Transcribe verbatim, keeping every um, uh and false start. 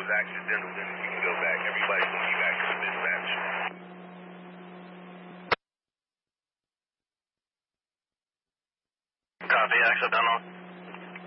was accidental, then you can go back. Everybody's going to be back to the dispatch. Copy, accidental.